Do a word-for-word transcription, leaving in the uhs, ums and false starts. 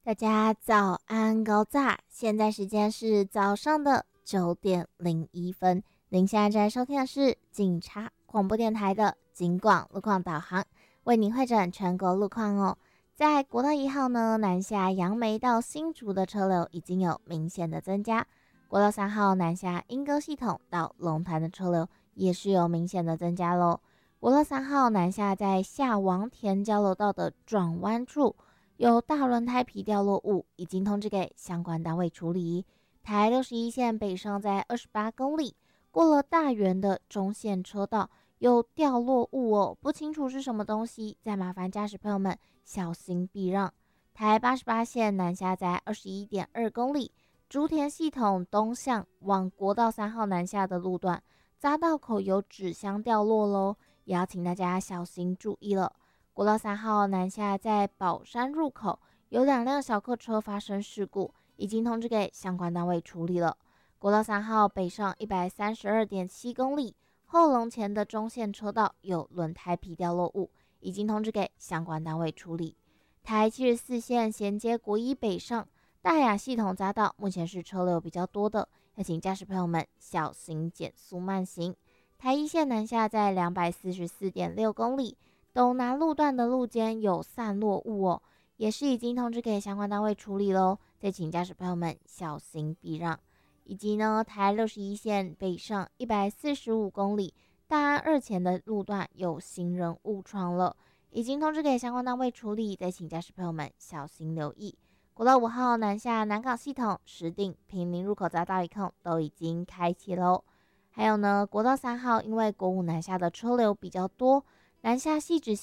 大家早安高炸，现在时间是早上的九点零一分。您现在在收听的是警察广播电台的警广路况导航，为您会诊全国路况哦。在国道一号呢，南下杨梅到新竹的车流已经有明显的增加。国道三号南下莺歌系统到龙潭的车流也是有明显的增加咯。国道三号南下在下王田交流道的转弯处，有大轮胎皮掉落物，已经通知给相关单位处理。台六十一线北上在二十八公里，过了大园的中线车道有掉落物哦，不清楚是什么东西，再麻烦驾驶朋友们小心避让。台八十八线南下在二十一点二公里，竹田系统东向往国道三号南下的路段，匝道口有纸箱掉落咯，也要请大家小心注意了。国道三号南下在宝山入口有两辆小客车发生事故，已经通知给相关单位处理了。国道三号北上一百三十二点七公里，后龙前的中线车道有轮胎皮掉落物，已经通知给相关单位处理。台七十四线衔接国一北上大雅系统匝道，目前是车流比较多的，要请驾驶朋友们小心减速慢行。台一线南下在两百四十四点六公里，斗南路段的路肩有散落物哦，也是已经通知给相关单位处理咯，再请驾驶朋友们小心避让。以及呢，台六十一线北上一百四十五公里，大安二前的路段有行人误闯了，已经通知给相关单位处理，再请驾驶朋友们小心留意。国道五号南下南港系统石碇平林入口匝道一控都已经开启咯。还有呢，国道三号因为国五南下的车流比较多，南下汐止